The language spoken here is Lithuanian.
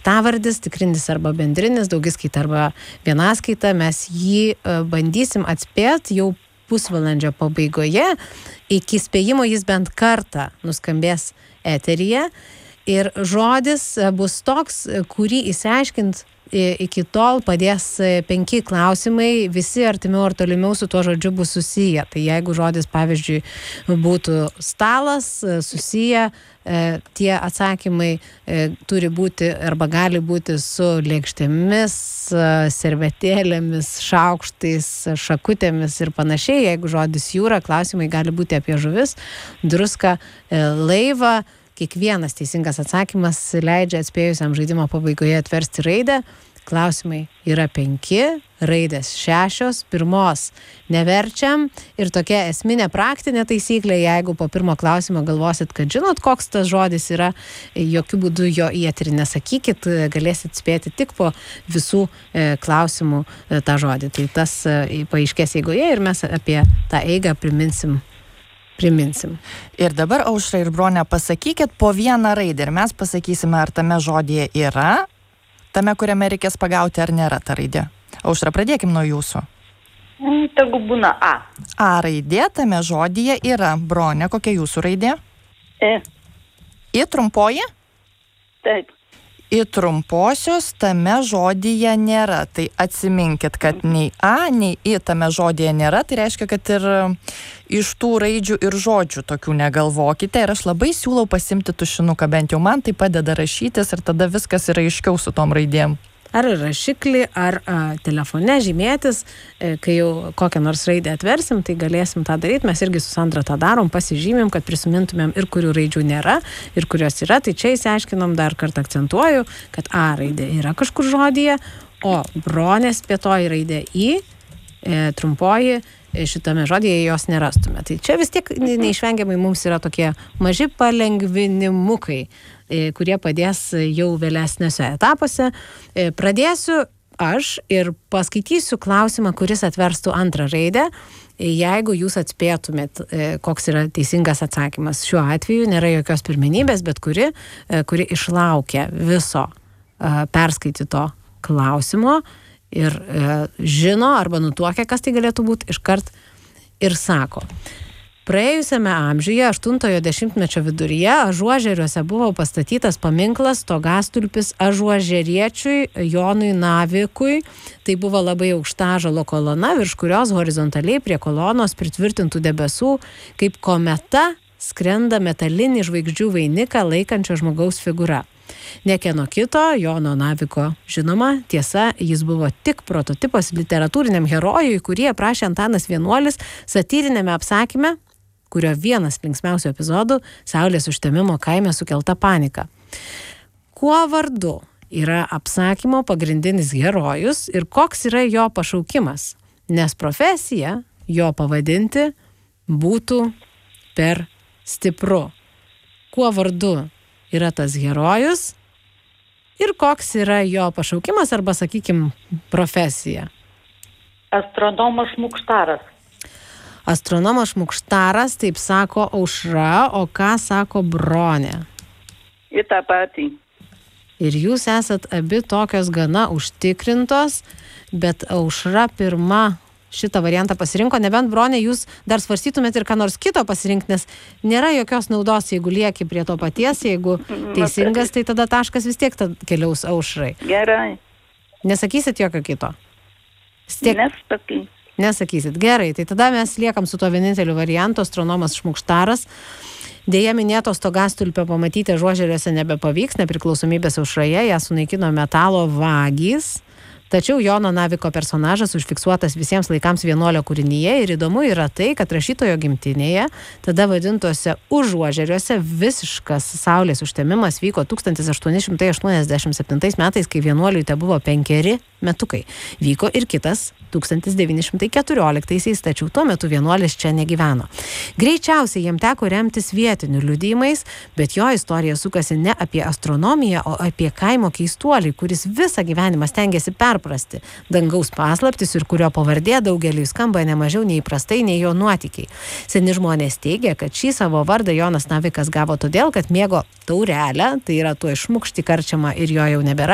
daiktavardis, tikrinis arba bendrinis, daugiskaita arba vienaskaita. Mes jį bandysim atspėti jau pusvalandžio pabaigoje. Iki spėjimo jis bent kartą nuskambės eteryje. Ir žodis bus toks, kurį išsiaiškint iki tol padės 5 klausimai, visi artimiau ar tolimiau su tuo žodžiu bus susiję. Tai jeigu žodis, pavyzdžiui, būtų stalas, susiję, tie atsakymai turi būti arba gali būti su lėkštėmis, servetėlėmis, šaukštais, šakutėmis ir panašiai. Jeigu žodis jūra, klausimai gali būti apie žuvis, druską, laivą. Kiekvienas teisingas atsakymas leidžia atspėjusiam žaidimo pabaigoje atversti raidę. Klausimai yra 5, raidės 6, pirmos neverčiam. Ir tokia esminė praktinė taisyklė, jeigu po pirmo klausimo galvosit, kad žinot, koks tas žodis yra, jokių būdų jo į eterį nesakykit, galėsit spėti tik po visų klausimų tą žodį. Tai tas paaiškės eigoje ir mes apie tą eigą priminsim. Ir dabar, Aušra ir Bronė, pasakykit po vieną raidę ir mes pasakysime, ar tame žodyje yra, tame, kuriame reikės pagauti, ar nėra ta raidė. Aušra, pradėkim nuo jūsų. Tegu būna A. A raidė tame žodyje yra. Bronė, kokia jūsų raidė? I trumpoji? Taip. I trumposios tame žodyje nėra. Tai atsiminkit, kad nei A, nei I tame žodyje nėra. Tai reiškia, kad ir iš tų raidžių ir žodžių tokių negalvokite. Ir aš labai siūlau pasimti tušinuką, bent jau man tai padeda rašytis ir tada viskas yra aiškiau su tom raidėm. Ar rašiklį, ar telefone žymėtis, kai jau kokią nors raidę atversim, tai galėsim tą daryti. Mes irgi su Sandra tą darom, pasižymėm, kad prisimintumėm ir kurių raidžių nėra, ir kurios yra. Tai čia įsiaiškinom, dar kartą akcentuoju, kad A raidė yra kažkur žodyje, o Bronės pietoji raidė I, trumpoji, šitame žodyje jos nerastume. Tai čia vis tiek neišvengiamai mums yra tokie maži palengvinimukai, kurie padės jau vėlesniuose etapuose. Pradėsiu aš ir paskaitysiu klausimą, kuris atverstų antrą raidę. Jeigu jūs atspėtumėt, koks yra teisingas atsakymas, šiuo atveju nėra jokios pirmenybės, bet kuri išlaukia viso perskaityto klausimo ir žino arba nutuokia, kas tai galėtų būti, iškart ir sako. Praėjusiame amžiuje, 8-ojo dešimtmečio viduryje, Ažuožeriuose buvo pastatytas paminklas stogastulpis ažuožeriečiui Jonui Navikui. Tai buvo labai aukšta ąžuolo kolona, virš kurios horizontaliai prie kolonos pritvirtintų debesų, kaip kometa skrenda metalinį žvaigždžių vainiką laikančio žmogaus figūra. Nekieno kito, Jono Naviko žinoma, tiesa, jis buvo tik prototipas literatūriniam herojui, kurį aprašė Antanas Vienuolis satyrinėme apsakyme, kurio vienas linksmiausių epizodų – Saulės užtemimo kaime sukelta panika. Kuo vardu yra apsakymo pagrindinis herojus ir koks yra jo pašaukimas? Nes profesija jo pavadinti būtų per stipru. Kuo vardu yra tas herojus ir koks yra jo pašaukimas arba, sakykim, profesija? Astronomas Šmukštaras. Astronomas Šmukštaras, taip sako Aušra, o ką sako Bronė? Į tą patį. Ir jūs esat abi tokios gana užtikrintos, bet Aušra pirma šitą variantą pasirinko, nebent Bronė jūs dar svarstytumėt ir ką nors kito pasirinkti, nes nėra jokios naudos, jeigu lieki prie to paties, jeigu teisingas, tai tada taškas vis tiek keliaus Aušrai. Gerai. Nesakysit jokio kito? Nesakysit. Gerai, tai tada mes liekam su to vieninteliu variantu, astronomas Šmukštaras. Deja, minėto stogastulpio pamatyti Ažuožeriuose nebepavyks, nepriklausomybės aušroje, ją sunaikino metalo vagys. Tačiau Jono Naviko personažas užfiksuotas visiems laikams Vienuolio kūrinyje ir įdomu yra tai, kad rašytojo gimtinėje, tada vadintuose Užuožeriuose, visiškas saulės užtemimas vyko 1887 metais, kai Vienuoliui te buvo 5 metukai. Vyko ir kitas 1914-aisiais, tačiau tuo metu Vienuolis čia negyveno. Greičiausiai jam teko remtis vietinių liudijimais, bet jo istorija sukasi ne apie astronomiją, o apie kaimo keistuolį, kuris visą gyvenimą stengiasi perprasti dangaus paslaptis ir kurio pavardė daugeliui skamba ne mažiau neįprastai nei jo nuotykiai. Seni žmonės teigia, kad šį savo vardą Jonas Navikas gavo todėl, kad mėgo taurelę, tai yra tuo išmukšti karčiamą ir jo jau nebėra.